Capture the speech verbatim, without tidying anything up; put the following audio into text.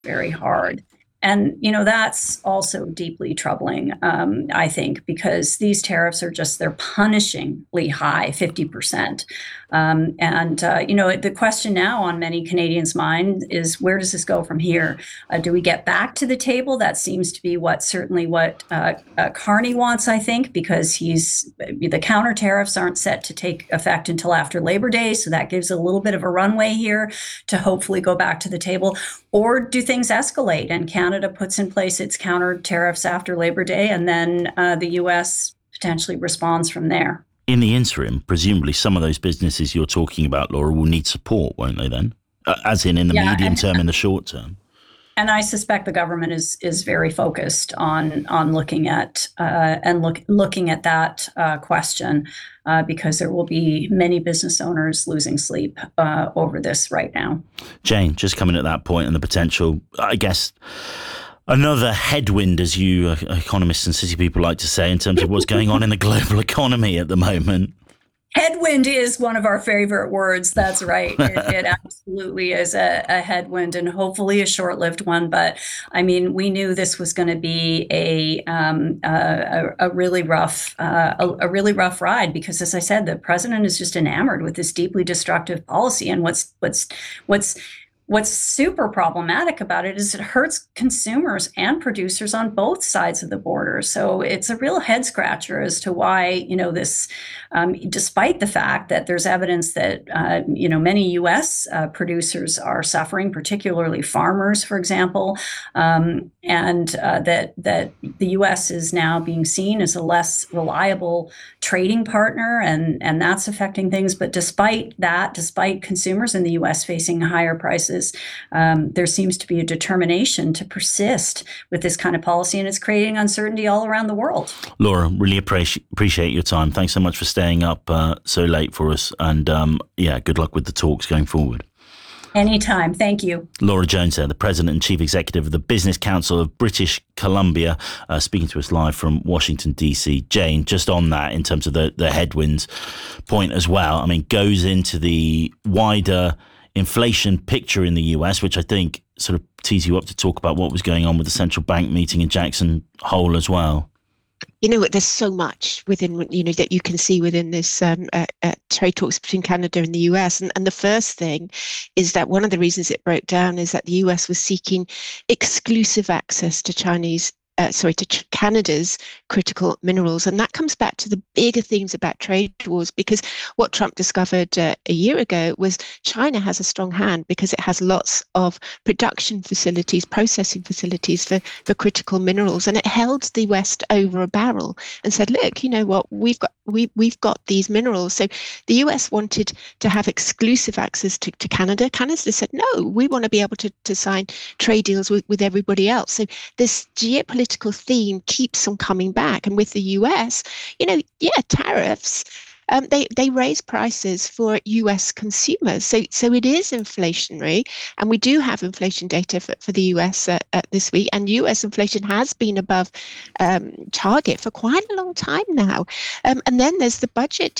very hard. And, you know, that's also deeply troubling, um, I think, because these tariffs are just, they're punishingly high, fifty percent. Um, and, uh, you know, the question now on many Canadians' mind is, where does this go from here? Uh, do we get back to the table? That seems to be what, certainly what uh, uh, Carney wants, I think, because he's, the counter tariffs aren't set to take effect until after Labor Day. So that gives a little bit of a runway here to hopefully go back to the table. Or do things escalate and Canada puts in place its counter tariffs after Labor Day, and then uh, the U S potentially responds from there? In the interim, presumably some of those businesses you're talking about, Laura, will need support, won't they then? Uh, as in in the yeah, medium and, term, in the short term? And I suspect the government is is very focused on on looking at uh, and look looking at that uh, question uh, because there will be many business owners losing sleep uh, over this right now. Jane, just coming at that point and the potential, I guess, another headwind, as you uh, economists and city people like to say, in terms of what's going on in the global economy at the moment. Headwind is one of our favorite words. That's right. It, it absolutely is a, a headwind, and hopefully a short-lived one. But I mean, we knew this was going to be a um, a, a really rough uh, a, a really rough ride because, as I said, the president is just enamored with this deeply destructive policy. And what's what's what's What's super problematic about it is it hurts consumers and producers on both sides of the border. So it's a real head scratcher as to why, you know, this, um, despite the fact that there's evidence that, uh, you know, many U S uh, producers are suffering, particularly farmers, for example, um, and uh, that that the U S is now being seen as a less reliable trading partner, and, and that's affecting things. But despite that, despite consumers in the U S facing higher prices, Um, there seems to be a determination to persist with this kind of policy, and it's creating uncertainty all around the world. Laura, really appreciate appreciate your time. Thanks so much for staying up uh, so late for us, and um, yeah, good luck with the talks going forward. Anytime. Thank you. Laura Jones there, the President and Chief Executive of the Business Council of British Columbia, uh, speaking to us live from Washington, D C. Jane, just on that, in terms of the, the headwinds point as well, I mean, goes into the wider inflation picture in the U S, which I think sort of tees you up to talk about what was going on with the central bank meeting in Jackson Hole as well. You know, there's so much within, you know, that you can see within this um, uh, uh, trade talks between Canada and the U S. And, and the first thing is that one of the reasons it broke down is that the U S was seeking exclusive access to Chinese Uh, sorry, to Ch- Canada's critical minerals. And that comes back to the bigger themes about trade wars, because what Trump discovered uh, a year ago was China has a strong hand because it has lots of production facilities, processing facilities for, for critical minerals. And it held the West over a barrel and said, look, you know what, we've got we, we've got these minerals. So the U S wanted to have exclusive access to, to Canada. Canada said, no, we want to be able to, to sign trade deals with, with everybody else. So this geopolitical theme keeps on coming back. And with the U S, you know, yeah, tariffs, um, they, they raise prices for U S consumers. So so it is inflationary. And we do have inflation data for, for the U S uh, uh, this week. And U S inflation has been above um, target for quite a long time now. Um, and then there's the budget